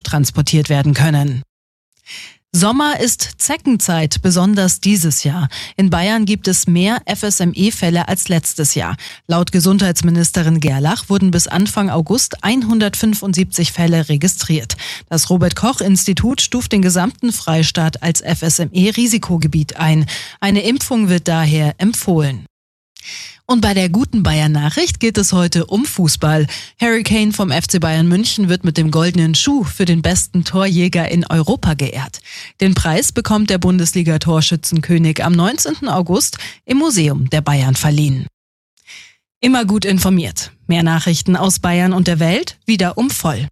transportiert werden können. Sommer ist Zeckenzeit, besonders dieses Jahr. In Bayern gibt es mehr FSME-Fälle als letztes Jahr. Laut Gesundheitsministerin Gerlach wurden bis Anfang August 175 Fälle registriert. Das Robert-Koch-Institut stuft den gesamten Freistaat als FSME-Risikogebiet ein. Eine Impfung wird daher empfohlen. Und bei der guten Bayern-Nachricht geht es heute um Fußball. Harry Kane vom FC Bayern München wird mit dem Goldenen Schuh für den besten Torjäger in Europa geehrt. Den Preis bekommt der Bundesliga-Torschützenkönig am 19. August im Museum der Bayern verliehen. Immer gut informiert. Mehr Nachrichten aus Bayern und der Welt wieder um voll.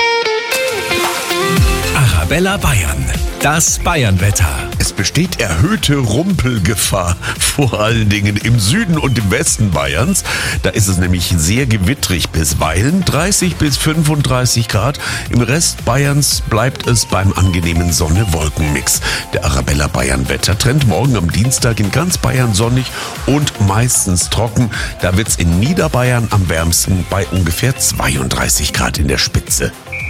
Arabella Bayern, das Bayernwetter. Es besteht erhöhte Rumpelgefahr, vor allen Dingen im Süden und im Westen Bayerns. Da ist es nämlich sehr gewittrig bisweilen, 30 bis 35 Grad. Im Rest Bayerns bleibt es beim angenehmen Sonne-Wolken-Mix. Der Arabella Bayern Wettertrend morgen am Dienstag in ganz Bayern sonnig und meistens trocken. Da wird's in Niederbayern am wärmsten bei ungefähr 32 Grad in der Spitze.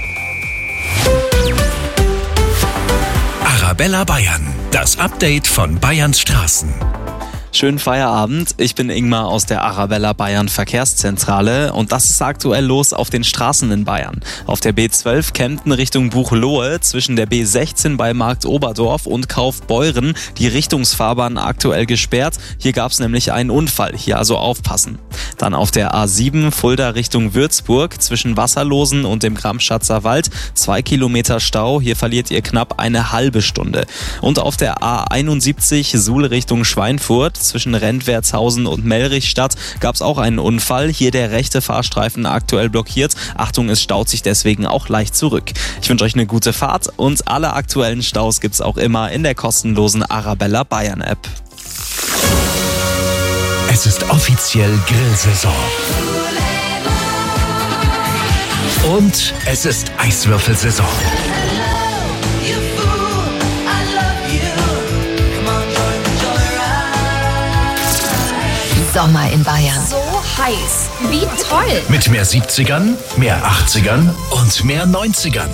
Arabella Bayern, das Update von Bayerns Straßen. Schönen Feierabend, ich bin Ingmar aus der Arabella Bayern Verkehrszentrale und das ist aktuell los auf den Straßen in Bayern. Auf der B12 Kempten Richtung Buchloe, zwischen der B16 bei Markt Oberdorf und Kaufbeuren die Richtungsfahrbahn aktuell gesperrt. Hier gab es nämlich einen Unfall, hier also aufpassen. Dann auf der A7 Fulda Richtung Würzburg, zwischen Wasserlosen und dem Gramschatzer Wald, 2 Kilometer Stau, hier verliert ihr knapp eine halbe Stunde. Und auf der A71 Suhl Richtung Schweinfurt, zwischen Rentwertshausen und Mellrichstadt gab es auch einen Unfall. Hier der rechte Fahrstreifen aktuell blockiert. Achtung, es staut sich deswegen auch leicht zurück. Ich wünsche euch eine gute Fahrt und alle aktuellen Staus gibt's auch immer in der kostenlosen Arabella Bayern App. Es ist offiziell Grillsaison. Und es ist Eiswürfelsaison. Sommer in Bayern. So heiß. Wie toll. Mit mehr 70ern, mehr 80ern und mehr 90ern.